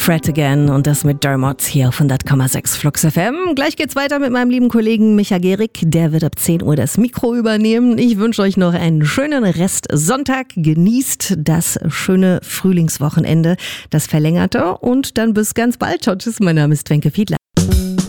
Fred Again und das mit Dermot hier auf 100,6 Flux FM. Gleich geht's weiter mit meinem lieben Kollegen Micha Gehrig. Der wird ab 10 Uhr das Mikro übernehmen. Ich wünsche euch noch einen schönen Rest Sonntag. Genießt das schöne Frühlingswochenende, das verlängerte. Und dann bis ganz bald. Ciao, tschüss. Mein Name ist Wenke Fiedler.